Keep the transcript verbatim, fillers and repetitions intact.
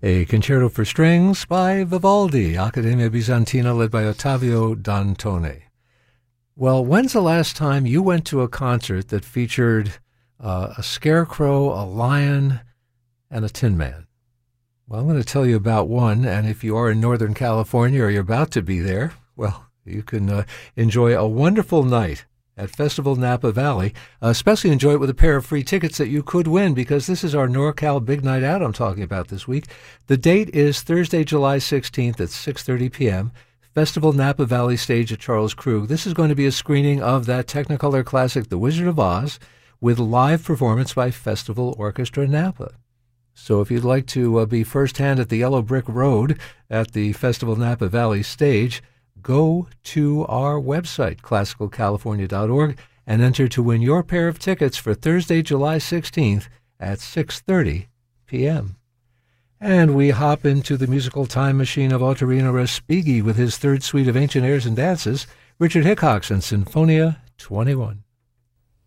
a concerto for strings by Vivaldi, Accademia Bizantina, led by Ottavio Dantone. Well, when's the last time you went to a concert that featured uh, a scarecrow, a lion, and a tin man? Well, I'm going to tell you about one, and if you are in Northern California or you're about to be there, well, you can uh, enjoy a wonderful night at Festival Napa Valley. Uh, especially enjoy it with a pair of free tickets that you could win, because this is our NorCal Big Night Out I'm talking about this week. The date is Thursday, July sixteenth at six thirty p.m., Festival Napa Valley stage at Charles Krug. This is going to be a screening of that Technicolor classic, The Wizard of Oz, with live performance by Festival Orchestra Napa. So if you'd like to uh, be firsthand at the Yellow Brick Road at the Festival Napa Valley stage, go to our website, classical california dot org, and enter to win your pair of tickets for Thursday, July sixteenth at six thirty p.m. And we hop into the musical time machine of Ottorino Respighi with his third suite of ancient airs and dances, Richard Hickox and Sinfonia twenty-one.